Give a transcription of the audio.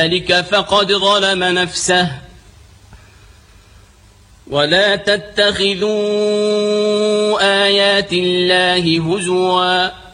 ذلك فقد ظلم نفسه ولا تتخذوا آيات الله هزوا